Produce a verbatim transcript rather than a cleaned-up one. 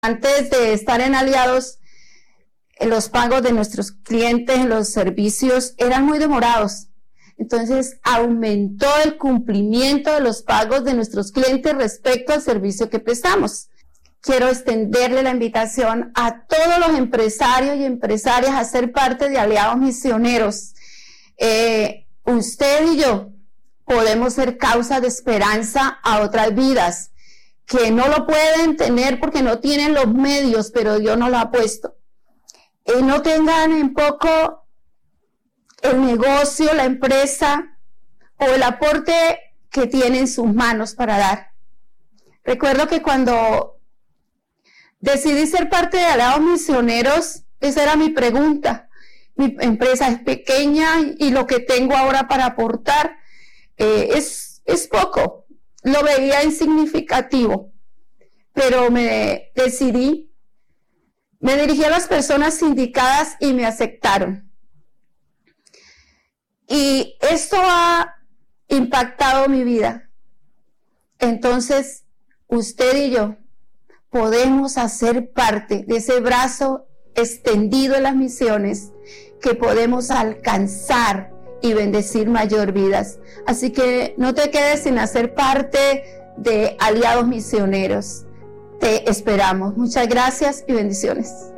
Antes de estar en Aliados, los pagos de nuestros clientes, los servicios eran muy demorados. Entonces aumentó el cumplimiento de los pagos de nuestros clientes respecto al servicio que prestamos. Quiero extenderle la invitación a todos los empresarios y empresarias a ser parte de Aliados Misioneros. Eh, usted y yo podemos ser causa de esperanza a otras vidas que no lo pueden tener porque no tienen los medios, pero Dios nos lo ha puesto. Y no tengan en poco el negocio, la empresa o el aporte que tiene en sus manos para dar. Recuerdo que cuando decidí ser parte de Aliados Misioneros, esa era mi pregunta. Mi empresa es pequeña y lo que tengo ahora para aportar eh, es, es poco. Lo veía insignificativo, pero me decidí, me dirigí a las personas indicadas y me aceptaron. Y esto ha impactado mi vida. Entonces, usted y yo podemos hacer parte de ese brazo extendido en las misiones que podemos alcanzar y bendecir mayor vidas. Así que no te quedes sin hacer parte de Aliados Misioneros. Te esperamos. Muchas gracias y bendiciones.